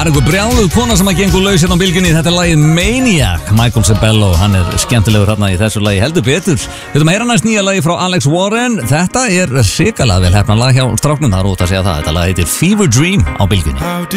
Það einhver brjáluð kona sem að gengur laus hérna á bylginni. Þetta er lagið Maniac, Michael Sabello. Hann er skemmtilegur hérna í þessu lagi, heldur betur. Við höfum að heyra næst nýja lagi frá Alex Warren. Þetta er hrikalega vel hefna lag hjá stráknum. Það er út að segja það. Þetta lag heitir Fever Dream á bylginni.